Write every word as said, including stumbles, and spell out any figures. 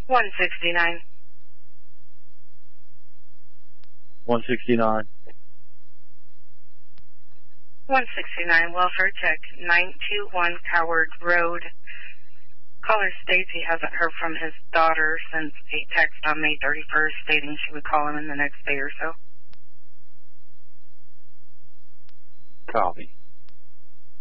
one sixty-nine. one sixty-nine. one sixty-nine, welfare check, nine two one Coward Road. Caller states he hasn't heard from his daughter since a text on May thirty-first stating she would call him in the next day or so. Copy.